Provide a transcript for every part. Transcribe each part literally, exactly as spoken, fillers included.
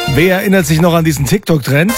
Wer erinnert sich noch an diesen TikTok-Trend?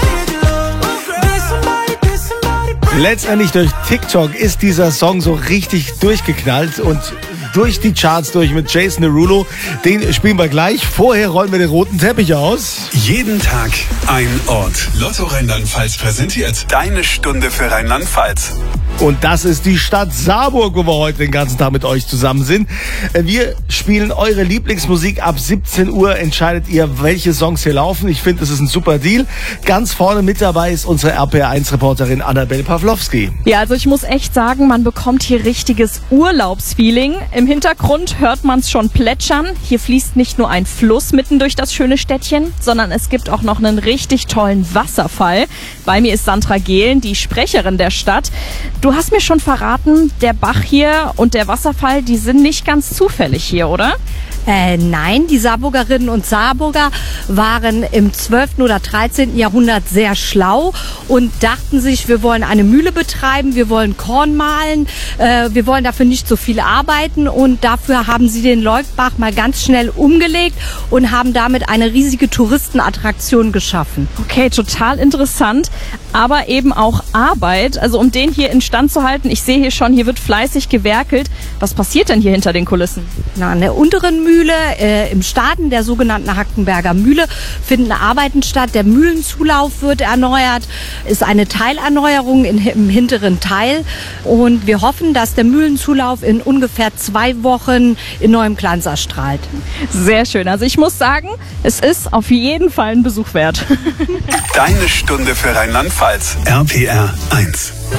Letztendlich durch TikTok ist dieser Song so richtig durchgeknallt und durch die Charts durch mit Jason Derulo. Den spielen wir gleich. Vorher rollen wir den roten Teppich aus. Jeden Tag ein Ort. Lotto Rheinland-Pfalz präsentiert deine Stunde für Rheinland-Pfalz. Und das ist die Stadt Saarburg, wo wir heute den ganzen Tag mit euch zusammen sind. Wir spielen eure Lieblingsmusik. Ab siebzehn Uhr entscheidet ihr, welche Songs hier laufen. Ich finde, es ist ein super Deal. Ganz vorne mit dabei ist unsere R P R eins Reporterin Annabelle Pawlowski. Ja, also ich muss echt sagen, man bekommt hier richtiges Urlaubsfeeling. Im Hintergrund hört man es schon plätschern. Hier fließt nicht nur ein Fluss mitten durch das schöne Städtchen, sondern es gibt auch noch einen richtig tollen Wasserfall. Bei mir ist Sandra Gehlen, die Sprecherin der Stadt. Du hast mir schon verraten, der Bach hier und der Wasserfall, die sind nicht ganz zufällig hier, oder? Äh, nein, die Saarburgerinnen und Saarburger waren im zwölften oder dreizehnten Jahrhundert sehr schlau und dachten sich, wir wollen eine Mühle betreiben, wir wollen Korn mahlen, äh, wir wollen dafür nicht so viel arbeiten und dafür haben sie den Leukbach mal ganz schnell umgelegt und haben damit eine riesige Touristenattraktion geschaffen. Okay, total interessant, aber eben auch Arbeit, also um den hier instand zu halten. Ich sehe hier schon, hier wird fleißig gewerkelt. Was passiert denn hier hinter den Kulissen? Na, an der unteren Mühle Äh, im Staden der sogenannten Hackenberger Mühle finden Arbeiten statt. Der Mühlenzulauf wird erneuert, ist eine Teilerneuerung in, im hinteren Teil und wir hoffen, dass der Mühlenzulauf in ungefähr zwei Wochen in neuem Glanz erstrahlt. Sehr schön. Also ich muss sagen, es ist auf jeden Fall ein Besuch wert. Deine Stunde für Rheinland-Pfalz. R P R eins.